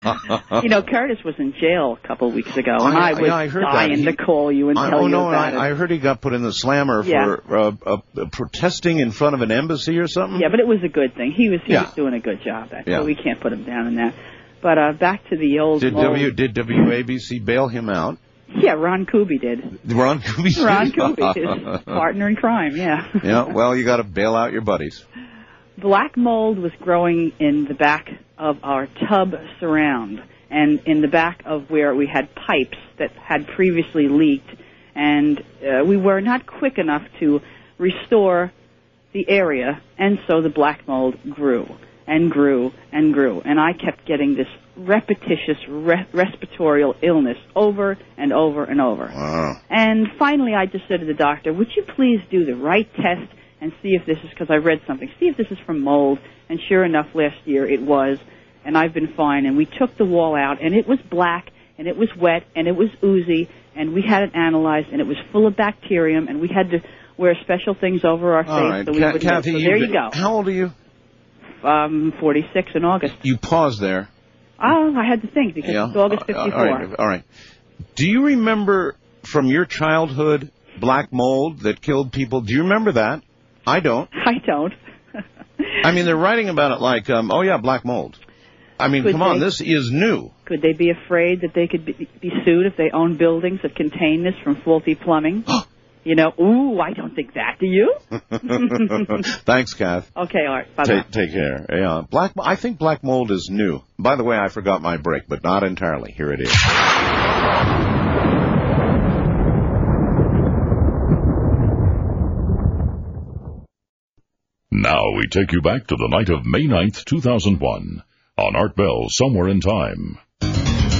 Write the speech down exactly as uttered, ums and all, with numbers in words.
You know, Curtis was in jail a couple of weeks ago, and I, I was yeah, I heard dying he, to call you and I, tell oh, you no, about I, it. I heard he got put in the slammer Yeah. for uh, uh, protesting in front of an embassy or something. Yeah, but it was a good thing. He was he Yeah. was doing a good job, actually. Yeah. We can't put him down in that. But uh, back to the old Did mold. W did W A B C bail him out? Yeah, Ron Kuby did. Ron Kuby. Ron Kuby, his partner in crime, yeah. Yeah, well, you got to bail out your buddies. Black mold was growing in the back of our tub surround and in the back of where we had pipes that had previously leaked, and uh, we were not quick enough to restore the area, and so the black mold grew and grew and grew, and I kept getting this repetitious re- respiratory illness over and over and over. Wow. And finally I just said to the doctor, would you please do the right test and see if this is, because I read something, see if this is from mold. And sure enough, last year it was, and I've been fine. And we took the wall out, and it was black, and it was wet, and it was oozy, and we had it analyzed, and it was full of bacterium, and we had to wear special things over our face. All right, so we Ca- wouldn't Kathy, get, so you there you been- go. How old are you? Um, forty-six in August. You paused there. Oh, I had to think, because Yeah. it's August Uh, fifty-four. all right, all right. Do you remember from your childhood black mold that killed people? Do you remember that? I don't. I don't. I mean, they're writing about it like, um, oh, yeah, black mold. I mean, Could come on, they- this is new. Could they be afraid that they could be, be sued if they own buildings that contain this from faulty plumbing? You know, ooh, I don't think that. Do you? Thanks, Kath. Okay, Art. Bye-bye. Take, take care. Yeah, black. I think black mold is new. By the way, I forgot my break, but not entirely. Here it is. Now we take you back to the night of May ninth, two thousand one, on Art Bell, Somewhere in Time.